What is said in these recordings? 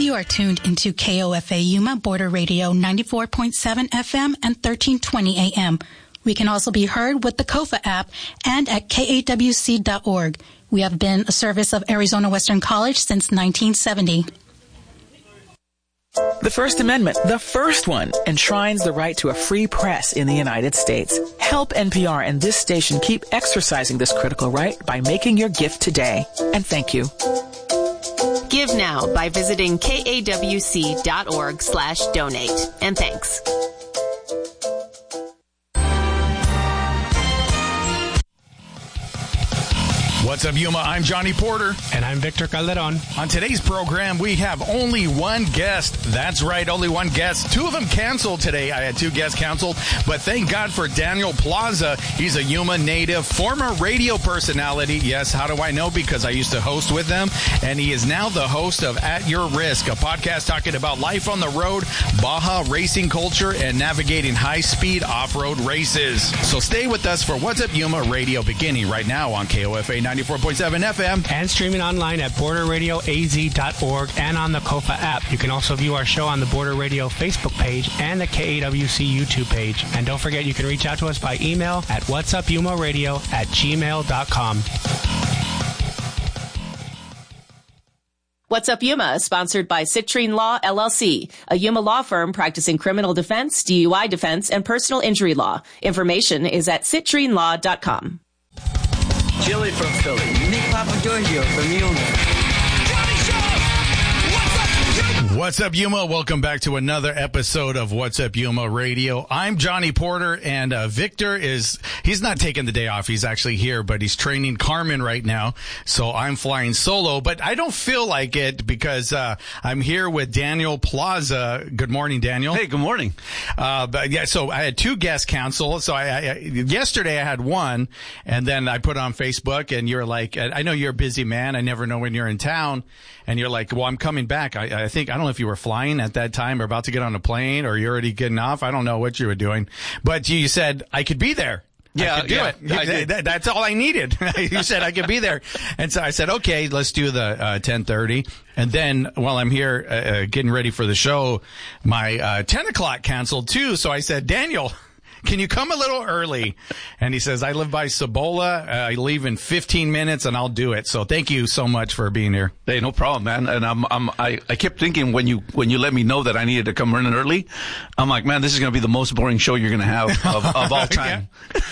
You are tuned into KOFA Yuma Border Radio 94.7 FM and 1320 AM. We can also be heard with the KOFA app and at KAWC.org. We have been a service of Arizona Western College since 1970. The First Amendment, the first one, enshrines the right to a free press in the United States. Help NPR and this station keep exercising this critical right by making your gift today. And thank you. Give now by visiting kawc.org/donate. And thanks. What's up, Yuma? I'm Johnny Porter. And I'm Victor Calderon. On today's program, we have only one guest. That's right, only one guest. Two of them canceled today. I had two guests canceled, but thank God for Daniel Plaza. He's a Yuma native, former radio personality. Yes, how do I know? Because I used to host with them, and he is now the host of At Your Risk, a podcast talking about life on the road, Baja racing culture, and navigating high-speed off-road races. So stay with us for What's Up Yuma Radio, beginning right now on KOFA 94.7 FM. And streaming online at borderradioaz.org and on the KOFA app. You can also view our show on the Border Radio Facebook page and the KAWC YouTube page. And don't forget, you can reach out to us by email at whatsupyumaradio@gmail.com. What's Up Yuma is sponsored by Citrine Law, LLC, a Yuma law firm practicing criminal defense, DUI defense, and personal injury law. Information is at citrinelaw.com. Chili from Philly. Nick Papagiorgio from Yuma. What's up, Yuma? Welcome back to another episode of What's Up Yuma Radio. I'm Johnny Porter, and Victor he's not taking the day off. He's actually here, but he's training Carmen right now. So I'm flying solo, but I don't feel like it because I'm here with Daniel Plaza. Good morning, Daniel. Hey, good morning. But yeah, so I had two guests cancel. So yesterday I had one, and then I put it on Facebook, and you're like, I know you're a busy man. I never know when you're in town. And you're like, well, I'm coming back. I don't know if you were flying at that time or about to get on a plane or you're already getting off. I don't know what you were doing. But you said I could be there. Yeah, I could do it. That's all I needed. You said I could be there. And so I said, okay, let's do the 10:30. And then while I'm here getting ready for the show, my 10 o'clock canceled too. So I said, Daniel, can you come a little early? And he says, I live by Cibola. I leave in 15 minutes and I'll do it. So thank you so much for being here. Hey, no problem, man. And I kept thinking when you let me know that I needed to come running early, I'm like, man, this is going to be the most boring show you're going to have of all time.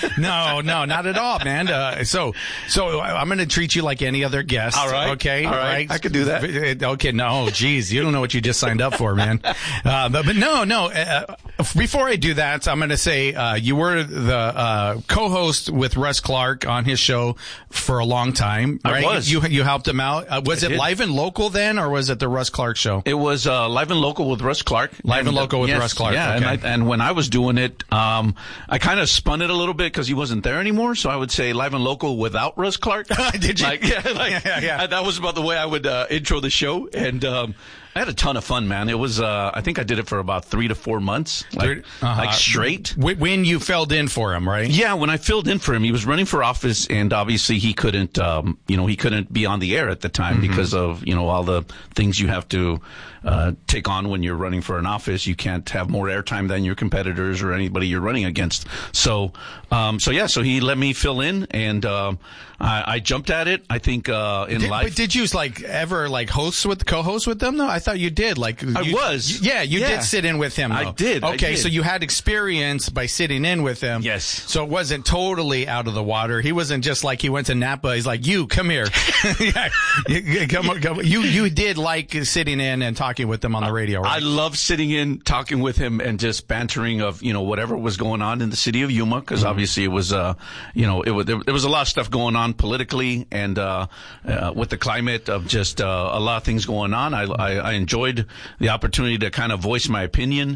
No, not at all, man. So I'm going to treat you like any other guest. All right. Okay. All right. I could do that. Okay. No, geez. You don't know what you just signed up for, man. But no. Before I do that, I'm going to say, you were the co-host with Russ Clark on his show for a long time, right? I was. You helped him out. Was it Live and Local then, or was it the Russ Clark show? It was Live and Local with Russ Clark. Live and Local with Russ Clark. Yeah, okay. and when I was doing it, I kind of spun it a little bit because he wasn't there anymore. So I would say Live and Local without Russ Clark. Did you? Yeah. That was about the way I would intro the show, and I had a ton of fun, man. It was, I think I did it for about 3 to 4 months, like straight. When you filled in for him, right? Yeah, when I filled in for him, he was running for office, and obviously he couldn't, he couldn't be on the air at the time because of, all the things you have to take on when you're running for an office. You can't have more airtime than your competitors or anybody you're running against. So he let me fill in, and I jumped at it. I think in life. But did you ever co-host with them though? I thought you did. I was. Yeah, you did sit in with him. Though. I did. Okay, so you had experience by sitting in with him. Yes. So it wasn't totally out of the water. He wasn't just like he went to Napa. He's like, you come here. Come. You did like sitting in and talking with them on the radio, right? I loved sitting in, talking with him, and just bantering of whatever was going on in the city of Yuma, because obviously it was there was a lot of stuff going on politically and with the climate of just a lot of things going on. I enjoyed the opportunity to kind of voice my opinion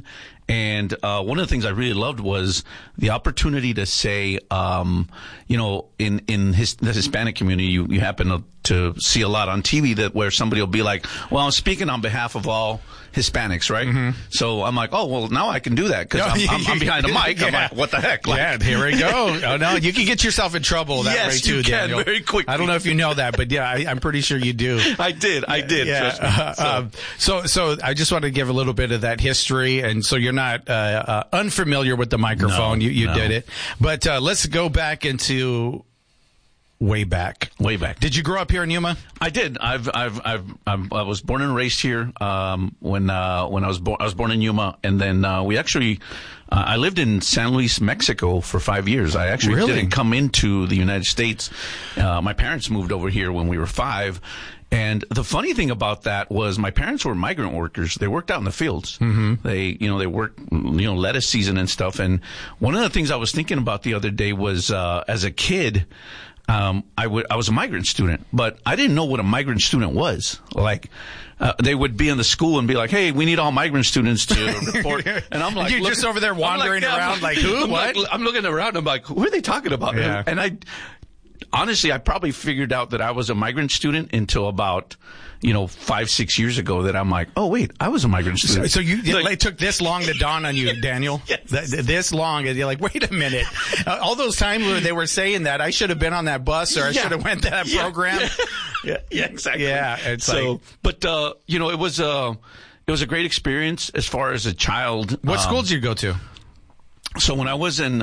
And one of the things I really loved was the opportunity to say, you know, in the Hispanic community, you happen to see a lot on TV that where somebody will be like, well, I'm speaking on behalf of all Hispanics, right? Mm-hmm. So I'm like, oh, well, now I can do that because I'm behind the mic. Yeah. I'm like, what the heck? Like, yeah, here we go. Oh, no, you can get yourself in trouble that way too, Daniel. Very quickly. I don't know if you know that, but yeah, I'm pretty sure you do. I did. Yeah. So I just want to give a little bit of that history, and so you're not unfamiliar with the microphone. No, you did it, but let's go back into way back. Did you grow up here in Yuma? I did. I was born and raised here. When I was born in Yuma, and then we actually. I lived in San Luis, Mexico for 5 years. I actually didn't come into the United States. My parents moved over here when we were 5. And the funny thing about that was my parents were migrant workers. They worked out in the fields. Mm-hmm. They worked, lettuce season and stuff. And one of the things I was thinking about the other day was, as a kid, I was a migrant student, but I didn't know what a migrant student was. Like, they would be in the school and be like, "Hey, we need all migrant students to report." And I'm like, you're just over there wandering around like, who? What? I'm looking around. I'm like, who are they talking about? Yeah. And honestly, I probably figured out that I was a migrant student until about, 5-6 years ago that I'm like, oh, wait, I was a migrant student. So it took this long to dawn on you, Daniel? Yes. This long. And you're like, wait a minute. All those times where they were saying that, I should have been on that bus or I should have went to that program. Yeah, exactly. Yeah. It's so, but, it was a great experience as far as a child. What school did you go to? So when I was in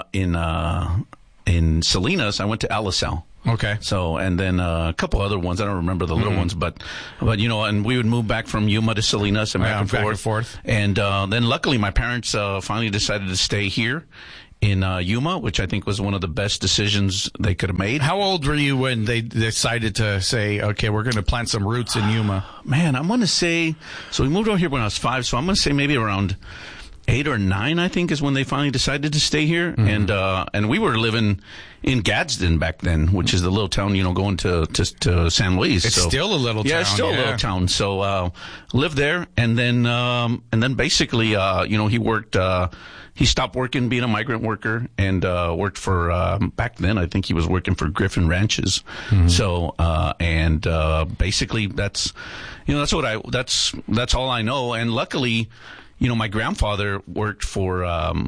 Salinas, I went to Alisal. Okay. So, and then a couple other ones. I don't remember the little ones, but and we would move back from Yuma to Salinas and back and forth. And then luckily my parents finally decided to stay here in Yuma, which I think was one of the best decisions they could have made. How old were you when they decided to say, okay, we're going to plant some roots in Yuma? Man, I'm going to say, so we moved over here when I was 5, so I'm going to say maybe around 8 or 9, I think, is when they finally decided to stay here. Mm-hmm. And we were living in Gadsden back then, which is the little town, going to San Luis. It's still a little town. Yeah, it's still a little town. So, lived there. And then basically, he worked, he stopped working being a migrant worker and, worked for, back then, I think he was working for Griffin Ranches. Mm-hmm. So, basically that's all I know. And luckily, my grandfather worked for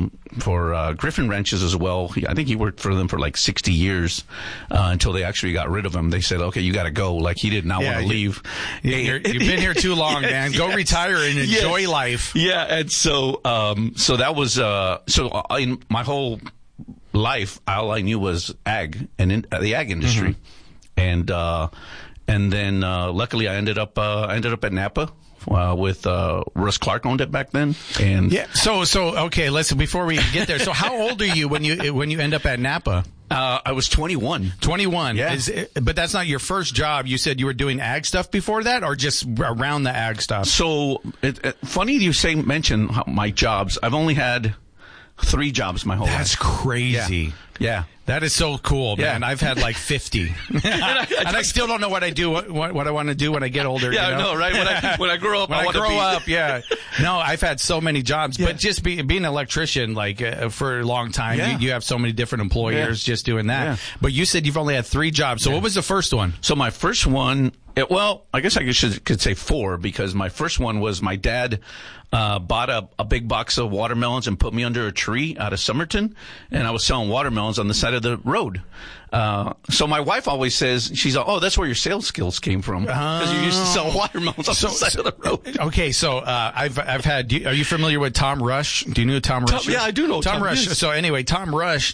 Griffin Ranches as well. I think he worked for them for like 60 years until they actually got rid of him. They said, "Okay, you got to go." Like he did not want to leave. You've been here too long, man. Go retire and enjoy life. Yeah, and so that was in my whole life, all I knew was ag and the ag industry, mm-hmm. and then luckily I ended up at Napa. With Russ Clark owned it back then, and yeah. So okay. Listen, before we get there, so how old are you when you end up at Napa? I was 21. 21. Yeah. But that's not your first job. You said you were doing ag stuff before that, or just around the ag stuff? So funny you mention my jobs. I've only had 3 jobs my whole life. That's crazy. Yeah. That is so cool, man. I've had like 50. and I still don't know what I do, what I want to do when I get older. Yeah, I know, right? When I grow up, yeah. No, I've had so many jobs, but just being an electrician, like for a long time, you have so many different employers just doing that. Yeah. But you said you've only had 3 jobs. So what was the first one? So my first one, I guess I could say 4 because my first one was my dad bought a big box of watermelons and put me under a tree out of Somerton, and I was selling watermelons on the side of the road. So my wife always says, she's like, "Oh, that's where your sales skills came from, because you used to sell watermelons on the side of the road." Okay, so I've had. Are you familiar with Tom Rush? Do you know who Tom Rush is? Yeah, I do know Tom Rush. Yes. So anyway, Tom Rush,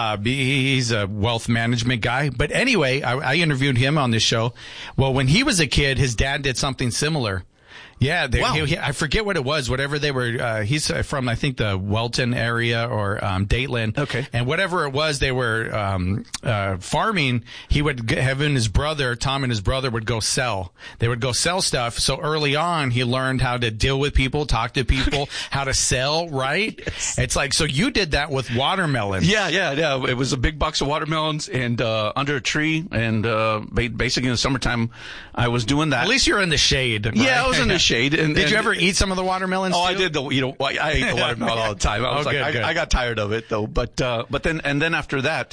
he's a wealth management guy. But anyway, I interviewed him on this show. Well, when he was a kid, his dad did something similar. Yeah, wow. I forget what it was. Whatever they were, he's from I think the Welton area or Dateland. Okay. And whatever it was, they were farming. He would have his brother, Tom, and his brother would go sell. They would go sell stuff. So early on, he learned how to deal with people, talk to people, how to sell. Right? Yes. It's like, so you did that with watermelon. Yeah. It was a big box of watermelons and under a tree, and basically in the summertime, I was doing that. At least you're in the shade. Right? Yeah, I was in the shade. shade. Did you ever eat some of the watermelons? Oh, too? I did. I ate the watermelon all the time. I was good. I got tired of it though. But then after that,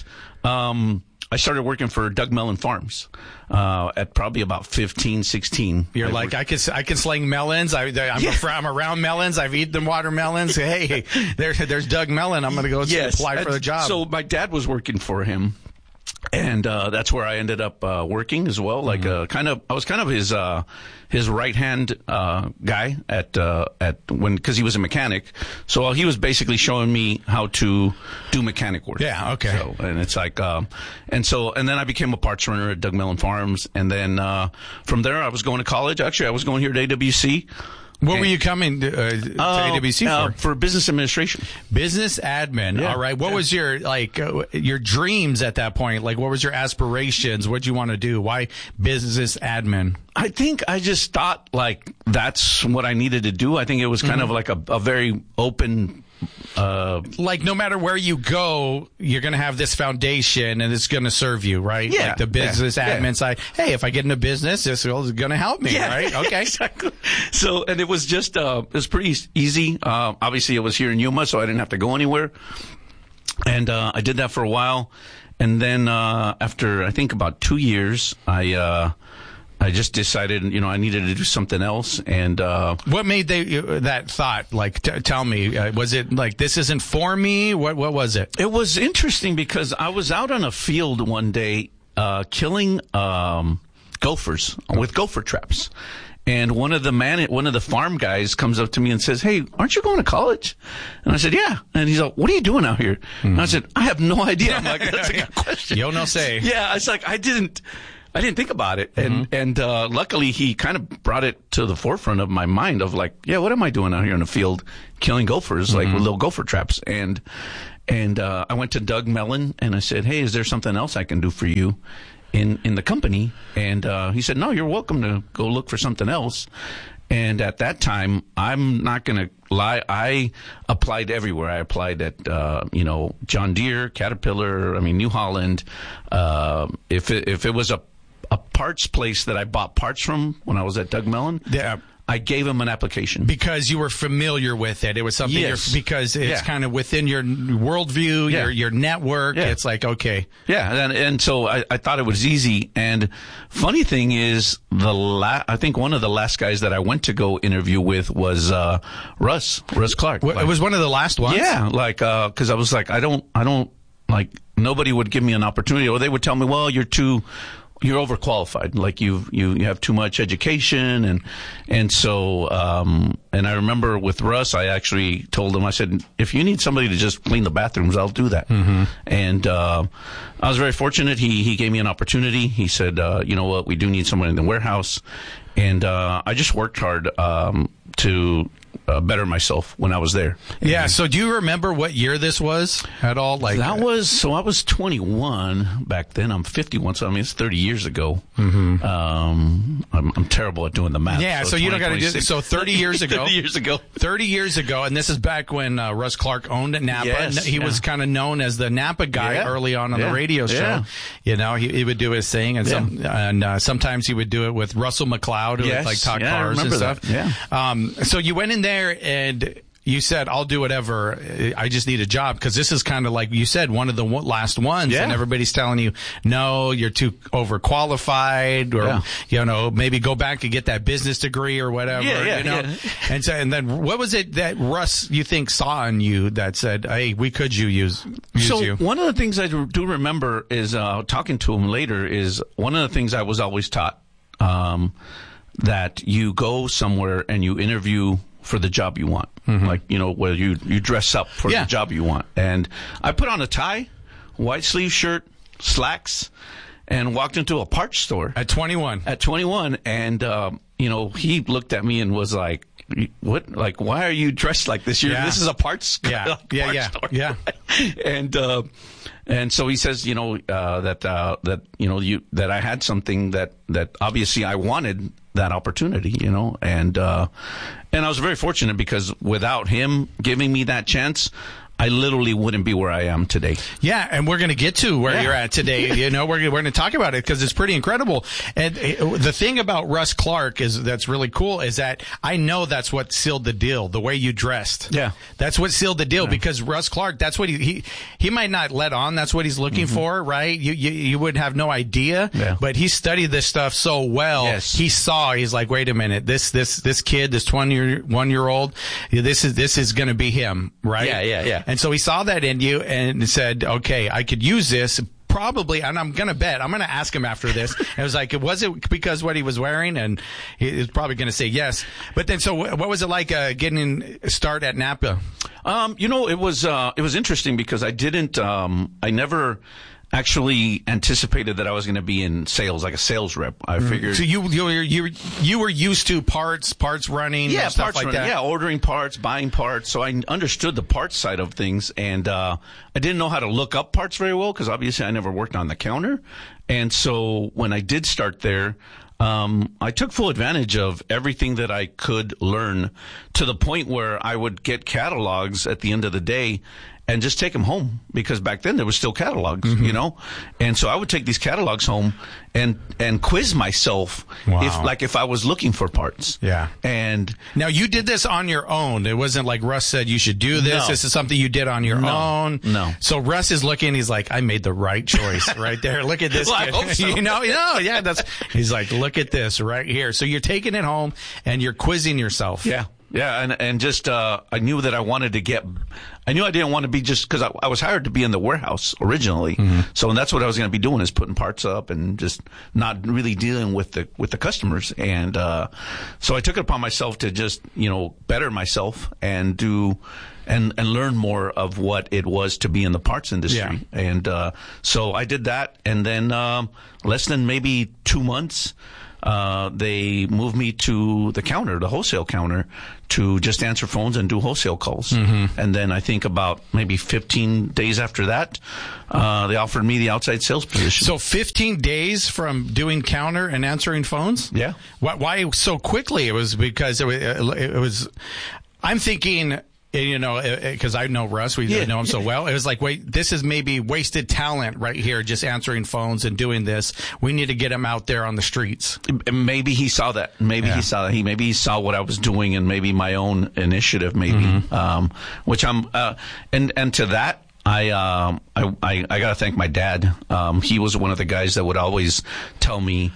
I started working for Doug Mellon Farms at probably about 15, 16. You're like, I can sling melons. I'm around melons. I've eaten watermelons. Hey, there's Doug Mellon. I'm going to go apply for the job. So my dad was working for him. And that's where I ended up working as well. Like I was kind of his right hand guy because he was a mechanic. So he was basically showing me how to do mechanic work. Yeah, okay. So, and it's like and then I became a parts runner at Doug Mellon Farms, and then from there I was going to college. Actually, I was going here to AWC. What were you coming to AWC for? For business administration. Business admin. Yeah. All right. What was your your dreams at that point? Like, what was your aspirations? What did you want to do? Why business admin? I think I just thought like that's what I needed to do. I think it was kind of like a very open. Like no matter where you go, you're going to have this foundation and it's going to serve you, right? Yeah. Like the business admin side. Hey, if I get into business, this is going to help me, right? Okay. Exactly. So, and it was just, it was pretty easy. Obviously it was here in Yuma, so I didn't have to go anywhere. And, I did that for a while. And then, after I think about 2 years, I just decided, I needed to do something else. And what made that thought? Like, tell me, was it like this isn't for me? What was it? It was interesting because I was out on a field one day killing gophers with gopher traps. And one of the farm guys comes up to me and says, "Hey, aren't you going to college?" And I said, "Yeah." And he's like, "What are you doing out here?" And I said, "I have no idea." I'm like, "That's a good question." Yo no say. Yeah, it's like I didn't think about it. And luckily he kind of brought it to the forefront of my mind of like, yeah, what am I doing out here in the field killing gophers, like with little gopher traps? And I went to Doug Mellon and I said, "Hey, is there something else I can do for you in the company?" And he said, "No, you're welcome to go look for something else." And at that time, I'm not going to lie, I applied everywhere. I applied at, John Deere, Caterpillar, New Holland. If it was a parts place that I bought parts from when I was at Doug Mellon, I gave him an application. Because you were familiar with it. It was something, because it's kind of within your worldview, your network. Yeah. It's like, okay. Yeah. And so I thought it was easy. And funny thing is, I think one of the last guys that I went to go interview with was, Russ Clark. It was one of the last ones? Yeah. Cause I was like, I don't, nobody would give me an opportunity, or they would tell me, well, you're overqualified. Like you have too much education. And so, and I remember with Russ, I actually told him, I said, if you need somebody to just clean the bathrooms, I'll do that. Mm-hmm. And, I was very fortunate. He gave me an opportunity. He said, you know what, we do need someone in the warehouse. And, I just worked hard, to better myself when I was there. Yeah. So do you remember what year this was at all? I was 21 back then. I'm 51. So it's 30 years ago. Mm-hmm. I'm terrible at doing the math. Yeah. So you don't got to do this. So 30 years ago. 30 years ago. And this is back when Russ Clark owned Napa. Yes, he was kind of known as the Napa guy early on the radio show. Yeah. He would do his thing, and sometimes he would do it with Russell McLeod, who would talk cars and stuff. That. Yeah. So you went in there and you said, "I'll do whatever. I just need a job," because this is kind of like you said, one of the last ones, and everybody's telling you, "No, you're too overqualified," or maybe go back and get that business degree or whatever. Yeah. And then what was it that Russ you think saw in you that said, "Hey, we could use you"? One of the things I do remember is talking to him later is one of the things I was always taught, that you go somewhere and you interview for the job you want. Mm-hmm. Where you dress up for the job you want. And I put on a tie, white sleeve shirt, slacks, and walked into a parts store. At 21. And, he looked at me and was like, "What? Like, why are you dressed like this? This is a parts store." Yeah. And so he says, that I had something that obviously I wanted that opportunity, and I was very fortunate because without him giving me that chance, I literally wouldn't be where I am today. Yeah, and we're going to get to where you're at today. You know, we're going to talk about it because it's pretty incredible. And the thing about Russ Clark that's really cool is that I know that's what sealed the deal, the way you dressed. Yeah. That's what sealed the deal because Russ Clark, that's what he might not let on. That's what he's looking for, right? You would have no idea, but he studied this stuff so well. Yes. He's like, wait a minute, this kid, this 21-year-old, this is going to be him, right? Yeah. And so he saw that in you and said, okay, I could use this probably, and I'm going to ask him after this. And it was like, was it because what he was wearing? And he's probably going to say yes. But then, so what was it like getting a start at Napa? It was interesting because I never actually anticipated that I was going to be in sales, like a sales rep. I figured. So you were used to parts running, and stuff parts like running, that. Yeah, ordering parts, buying parts. So I understood the parts side of things, and I didn't know how to look up parts very well because obviously I never worked on the counter. And so when I did start there, I took full advantage of everything that I could learn to the point where I would get catalogs at the end of the day and just take them home because back then there was still catalogs, and so I would take these catalogs home and quiz myself if I was looking for parts. Yeah. And now you did this on your own. It wasn't like Russ said you should do this. No. This is something you did on your own. No. So Russ is looking. He's like, I made the right choice right there. Look at this. Well, kid. I hope so. Yeah. He's like, look at this right here. So you're taking it home and you're quizzing yourself. Yeah. Yeah, and just I knew that I didn't want to be just because I was hired to be in the warehouse originally. So that's what I was going to be doing is putting parts up and just not really dealing with the customers. And so I took it upon myself to just better myself and do and learn more of what it was to be in the parts industry. Yeah. And so I did that, and then less than maybe 2 months. They moved me to the counter, the wholesale counter, to just answer phones and do wholesale calls. And then I think about maybe 15 days after that, they offered me the outside sales position. So 15 days from doing counter and answering phones? Yeah. Why so quickly? It was because it was I'm thinking, because I know Russ, I know him so well. It was like, wait, this is maybe wasted talent right here, just answering phones and doing this. We need to get him out there on the streets. Maybe he saw that. Maybe he saw what I was doing and maybe my own initiative, maybe, which I'm, and to that, I gotta thank my dad. He was one of the guys that would always tell me,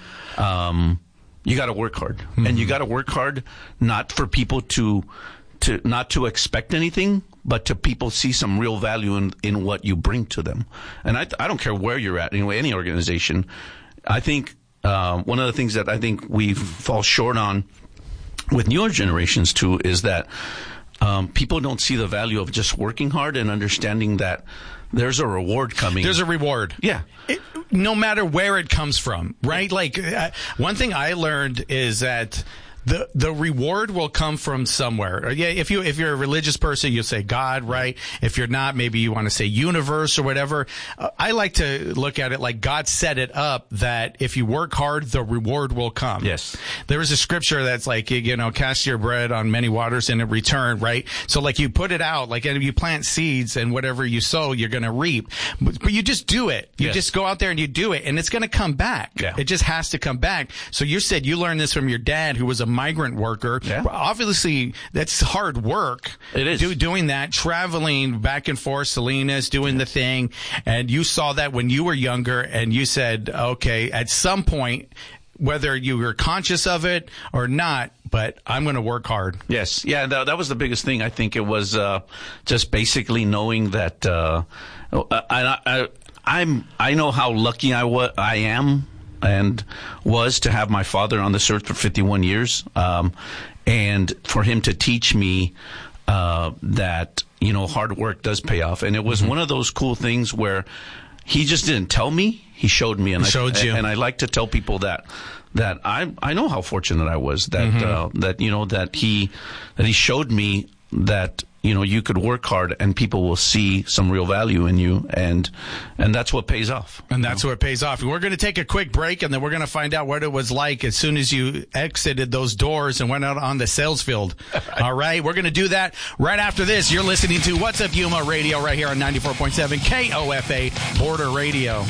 you gotta work hard. And you gotta work hard, not for people not to expect anything, but to people see some real value in what you bring to them. And I don't care where you're at, any organization. I think one of the things that I think we fall short on with newer generations too is that people don't see the value of just working hard and understanding that there's a reward coming. There's a reward. Yeah. No matter where it comes from, right? Like one thing I learned is that the reward will come from somewhere. Yeah, if you're a religious person, you'll say God, right? If you're not, maybe you want to say universe or whatever. I like to look at it like God set it up that if you work hard, the reward will come. Yes. There is a scripture that's like, cast your bread on many waters and in return, right? So like you put it out, like you plant seeds and whatever you sow, you're going to reap. But you just do it. You just go out there and you do it and it's going to come back. Yeah. It just has to come back. So you said you learned this from your dad who was a migrant worker. Yeah. Obviously, that's hard work. It is. Doing that, traveling back and forth, Salinas, doing the thing. And you saw that when you were younger and you said, okay, at some point, whether you were conscious of it or not, but I'm going to work hard. Yes. Yeah, that was the biggest thing. I think it was just basically knowing that I know how lucky I am and was to have my father on this earth for 51 years, and for him to teach me that hard work does pay off. And it was one of those cool things where he just didn't tell me; he showed me, and showed you. And I like to tell people that I know how fortunate I was that that he showed me that you could work hard and people will see some real value in you, and that's what pays off. And that's what pays off. We're going to take a quick break, and then we're going to find out what it was like as soon as you exited those doors and went out on the sales field. All right, we're going to do that right after this. You're listening to What's Up Yuma Radio right here on 94.7 KOFA Border Radio.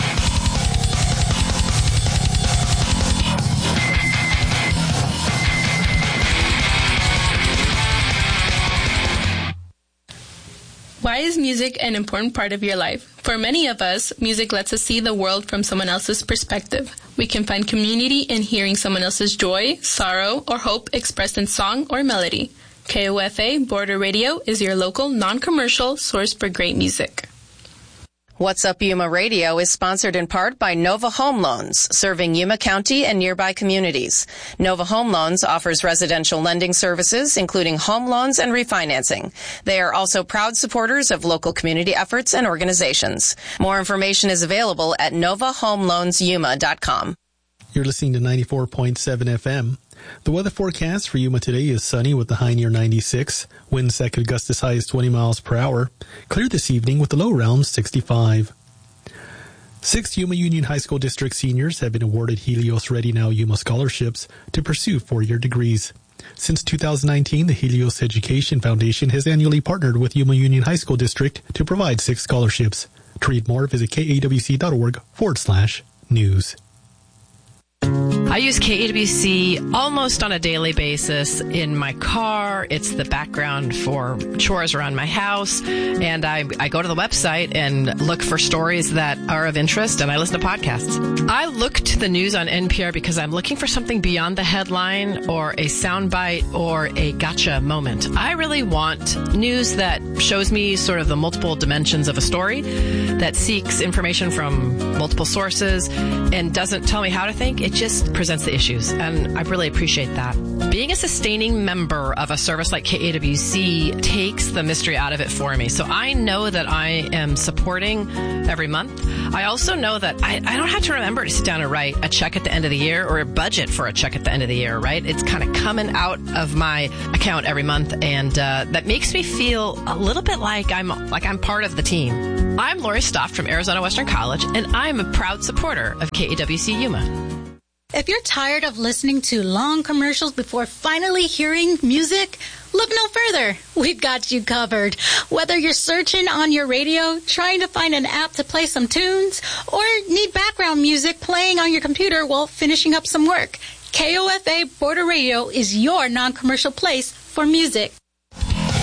Why is music an important part of your life? For many of us, music lets us see the world from someone else's perspective. We can find community in hearing someone else's joy, sorrow, or hope expressed in song or melody. KOFA Border Radio is your local, non-commercial source for great music. What's Up Yuma Radio is sponsored in part by Nova Home Loans, serving Yuma County and nearby communities. Nova Home Loans offers residential lending services, including home loans and refinancing. They are also proud supporters of local community efforts and organizations. More information is available at novahomeloansyuma.com. You're listening to 94.7 FM. The weather forecast for Yuma today is sunny with the high near 96. Winds that could gust as high as 20 miles per hour. Clear this evening with the low around 65. 6 Yuma Union High School District seniors have been awarded Helios Ready Now Yuma scholarships to pursue 4-year degrees. Since 2019, the Helios Education Foundation has annually partnered with Yuma Union High School District to provide 6 scholarships. To read more, visit kawc.org/news. I use KAWC almost on a daily basis in my car. It's the background for chores around my house. And I go to the website and look for stories that are of interest, and I listen to podcasts. I look to the news on NPR because I'm looking for something beyond the headline or a soundbite or a gotcha moment. I really want news that shows me sort of the multiple dimensions of a story, that seeks information from multiple sources and doesn't tell me how to think. It just presents the issues, and I really appreciate that. Being a sustaining member of a service like KAWC takes the mystery out of it for me. So I know that I am supporting every month. I also know that I don't have to remember to sit down and write a check at the end of the year or a budget for a check at the end of the year, right? It's kind of coming out of my account every month, and that makes me feel a little bit like I'm part of the team. I'm Lori Stoft from Arizona Western College, and I'm a proud supporter of KAWC Yuma. If you're tired of listening to long commercials before finally hearing music, look no further. We've got you covered. Whether you're searching on your radio, trying to find an app to play some tunes, or need background music playing on your computer while finishing up some work, KOFA Border Radio is your non-commercial place for music.